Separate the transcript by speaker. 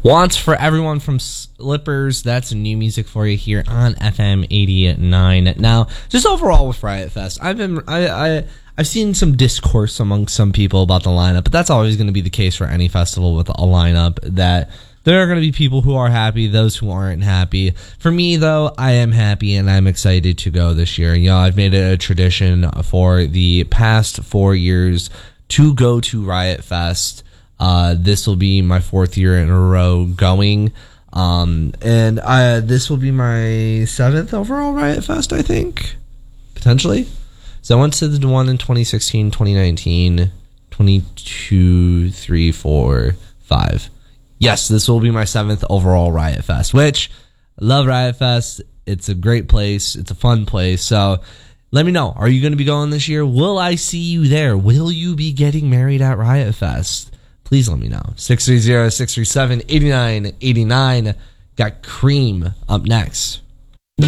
Speaker 1: Wants for Everyone from Slippers. That's new music for you here on FM 89. Now, just overall with Riot Fest, I've seen some discourse among some people about the lineup, but that's always going to be the case for any festival with a lineup, that there are going to be people who are happy, those who aren't happy. For me, though, I am happy and I'm excited to go this year. You know, I've made it a tradition for the past 4 years to go to Riot Fest. This will be my 4th year in a row going. This will be my 7th overall Riot Fest, I think. Potentially. So I went to the one in 2016, 2019, 22, 3, 4, 5. Yes, this will be my 7th overall Riot Fest, which I love Riot Fest. It's a great place. It's a fun place. So let me know. Are you going to be going this year? Will I see you there? Will you be getting married at Riot Fest? Please let me know. 630-637-8989. Got Cream up next.